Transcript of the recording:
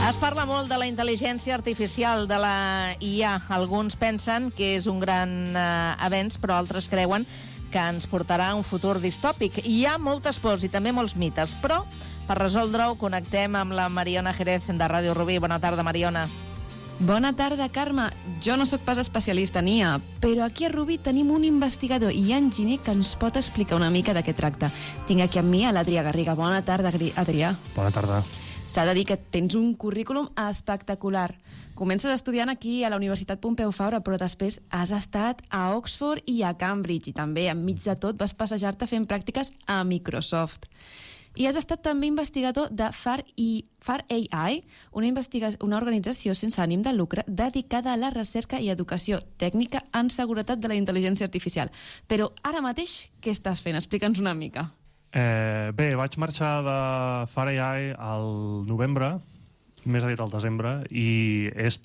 Es parla molt de la intel·ligència artificial, de la IA. Alguns pensen que és un gran avenç, però altres creuen que ens portarà a un futur distòpic. Hi ha moltes pors i també molts mites, però per resoldre-ho connectem amb la Mariona Jerez de Ràdio Rubí. Bona tarda, Mariona. Bona tarda, Carme. Jo no sóc pas especialista en IA, però aquí a Rubí tenim un investigador i enginyer que ens pot explicar una mica de què tracta. Tinc aquí amb mi a l'Adrià Garriga. Bona tarda, Adrià. Bona tarda. S'ha de dir que tens un currículum espectacular. Comences estudiant aquí a la Universitat Pompeu Fabra, però després has estat a Oxford i a Cambridge, i també, enmig de tot, vas passejar-te fent pràctiques a Microsoft. I has estat també investigador de FAR AI, una organització sense ànim de lucre dedicada a la recerca i educació tècnica en seguretat de la intel·ligència artificial. Però ara mateix, què estàs fent? Explica'ns una mica. Bé, vaig marxar de FAR AI al novembre, més aviat al desembre, i